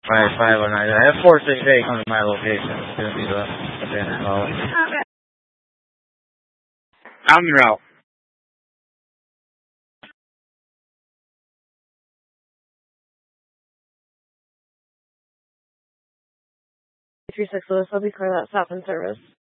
Right, 509. I have 468 coming to my location. It's going to be the abandoned call. Okay. I'm en route. 36 Lewis, I'll be clear that stop in service.